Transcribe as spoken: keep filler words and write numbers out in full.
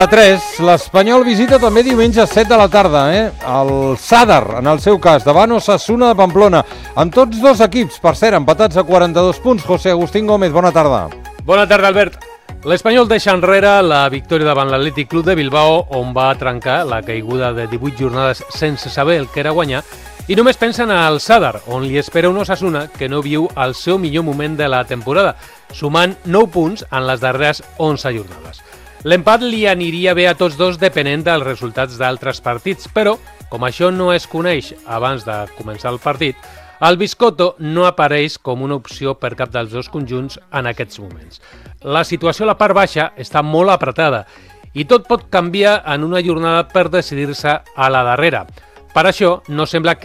A tres, l'Espanyol visita també diumenge a set de la tarda, eh? El Sadar, en el seu cas, davant Osasuna de Pamplona, amb tots dos equips, per cert, empatats a quaranta-dos punts. José Agustín Gómez, bona tarda. Bona tarda, Albert. L'Espanyol deixa enrere la victòria davant l'Atlètic Club de Bilbao, on va trencar la caiguda de divuit jornades sense saber el que era guanyar, i només pensen al Sadar, on li espera un Osasuna que no viu el seu millor moment de la temporada, sumant nou punts en les darreres onze jornades. L'empat li aniria bé a tots dos depenent dels resultats d'altres partits, però, com això no es coneix abans de començar el partit, el Biscotto no apareix com una opció per cap dels dos conjunts en aquests moments. La situació a la part baixa està molt apretada i tot pot canviar en una jornada per decidir-se a la darrera. Per això, no sembla que